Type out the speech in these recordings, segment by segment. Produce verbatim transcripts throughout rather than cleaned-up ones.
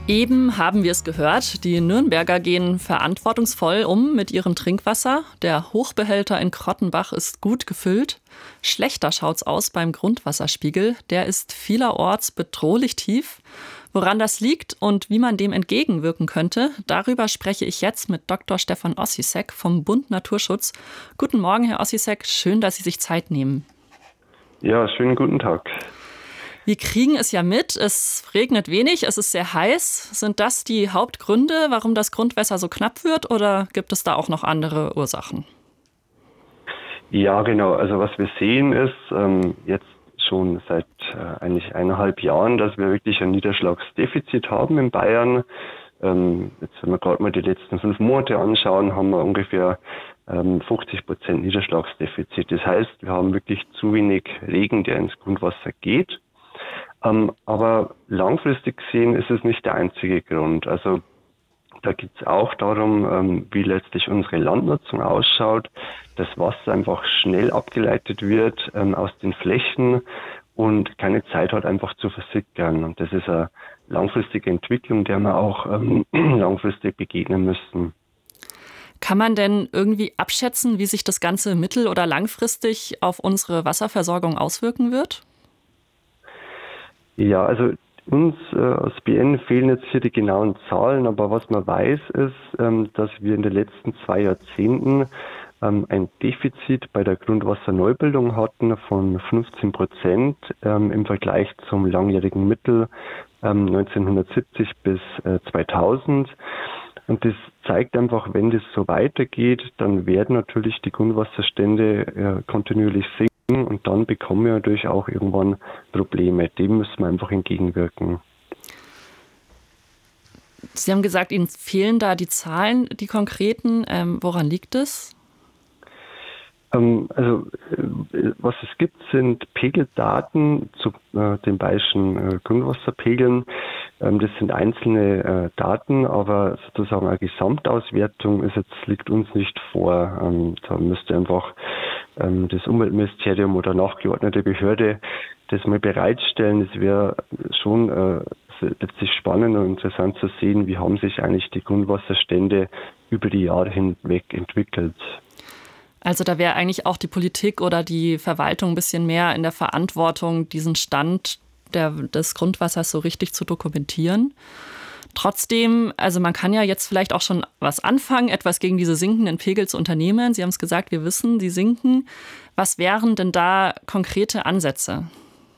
Eben haben wir es gehört, die Nürnberger gehen verantwortungsvoll um mit ihrem Trinkwasser. Der Hochbehälter in Krottenbach ist gut gefüllt. Schlechter schaut's aus beim Grundwasserspiegel. Der ist vielerorts bedrohlich tief. Woran das liegt und wie man dem entgegenwirken könnte, darüber spreche ich jetzt mit Doktor Stefan Ossisek vom Bund Naturschutz. Guten Morgen, Herr Ossisek. Schön, dass Sie sich Zeit nehmen. Ja, schönen guten Tag. Wir kriegen es ja mit, es regnet wenig, es ist sehr heiß. Sind das die Hauptgründe, warum das Grundwasser so knapp wird, oder gibt es da auch noch andere Ursachen? Ja, genau. Also was wir sehen ist, ähm, jetzt schon seit äh, eigentlich eineinhalb Jahren, dass wir wirklich ein Niederschlagsdefizit haben in Bayern. Ähm, jetzt, wenn wir gerade mal die letzten fünf Monate anschauen, haben wir ungefähr ähm, fünfzig Prozent Niederschlagsdefizit. Das heißt, wir haben wirklich zu wenig Regen, der ins Grundwasser geht. Ähm, aber langfristig gesehen ist es nicht der einzige Grund. Also da geht es auch darum, ähm, wie letztlich unsere Landnutzung ausschaut, dass Wasser einfach schnell abgeleitet wird ähm, aus den Flächen und keine Zeit hat, einfach zu versickern. Und das ist eine langfristige Entwicklung, der wir auch ähm, langfristig begegnen müssen. Kann man denn irgendwie abschätzen, wie sich das Ganze mittel- oder langfristig auf unsere Wasserversorgung auswirken wird? Ja, also uns äh, als B N fehlen jetzt hier die genauen Zahlen, aber was man weiß ist, ähm, dass wir in den letzten zwei Jahrzehnten ähm, ein Defizit bei der Grundwasserneubildung hatten von fünfzehn Prozent ähm, im Vergleich zum langjährigen Mittel ähm, neunzehnhundertsiebzig bis äh, zweitausend. Und das zeigt einfach, wenn das so weitergeht, dann werden natürlich die Grundwasserstände äh, kontinuierlich sinken. Und dann bekommen wir natürlich auch irgendwann Probleme. Dem müssen wir einfach entgegenwirken. Sie haben gesagt, Ihnen fehlen da die Zahlen, die konkreten. Ähm, woran liegt es? Ähm, also äh, was es gibt, sind Pegeldaten zu äh, den bayerischen äh, Grundwasserpegeln. Ähm, das sind einzelne äh, Daten, aber sozusagen eine Gesamtauswertung ist jetzt, liegt uns nicht vor. Ähm, da müsste einfach ähm, das Umweltministerium oder nachgeordnete Behörde das mal bereitstellen. Es wäre schon äh, letztlich spannend und interessant zu sehen, wie haben sich eigentlich die Grundwasserstände über die Jahre hinweg entwickelt. Also da wäre eigentlich auch die Politik oder die Verwaltung ein bisschen mehr in der Verantwortung, diesen Stand der, des Grundwassers so richtig zu dokumentieren. Trotzdem, also man kann ja jetzt vielleicht auch schon was anfangen, etwas gegen diese sinkenden Pegel zu unternehmen. Sie haben es gesagt, wir wissen, sie sinken. Was wären denn da konkrete Ansätze?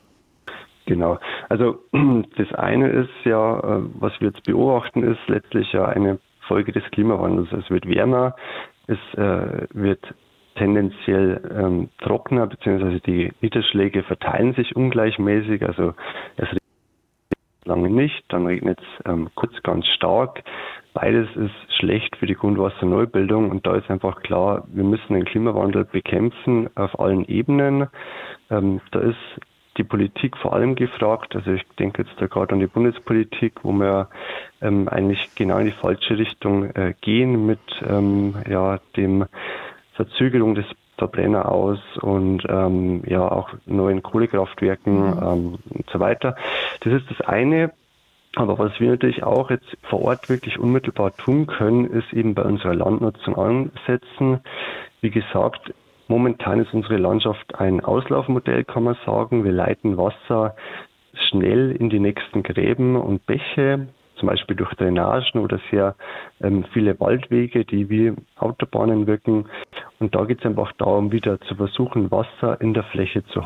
Genau. Also das eine ist ja, was wir jetzt beobachten, ist letztlich ja eine Folge des Klimawandels. Es wird wärmer, es äh, wird tendenziell ähm, trockener, beziehungsweise die Niederschläge verteilen sich ungleichmäßig. Also es regnet lange nicht, dann regnet es ähm, kurz ganz stark. Beides ist schlecht für die Grundwasserneubildung und da ist einfach klar, wir müssen den Klimawandel bekämpfen auf allen Ebenen. Ähm, da ist die Politik vor allem gefragt. Also ich denke jetzt da gerade an die Bundespolitik, wo wir ähm, eigentlich genau in die falsche Richtung äh, gehen mit ähm, ja, dem Verzögerung des Verbrenner aus und ähm, ja auch neuen Kohlekraftwerken Mhm. ähm, und so weiter. Das ist das eine. Aber was wir natürlich auch jetzt vor Ort wirklich unmittelbar tun können, ist eben bei unserer Landnutzung ansetzen. Wie gesagt, momentan ist unsere Landschaft ein Auslaufmodell, kann man sagen. Wir leiten Wasser schnell in die nächsten Gräben und Bäche, zum Beispiel durch Drainagen oder sehr ähm, viele Waldwege, die wie Autobahnen wirken. Und da geht es einfach darum, wieder zu versuchen, Wasser in der Fläche zu